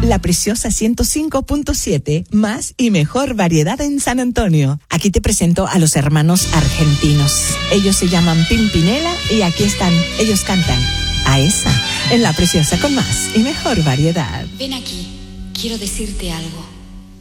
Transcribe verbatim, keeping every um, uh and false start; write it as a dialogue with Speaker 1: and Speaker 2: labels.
Speaker 1: La Preciosa ciento cinco punto siete, más y mejor variedad en San Antonio. Aquí te presento a los hermanos argentinos. Ellos se llaman Pimpinela y aquí están. Ellos cantan a esa, en La Preciosa con más y mejor variedad.
Speaker 2: Ven aquí, quiero decirte algo.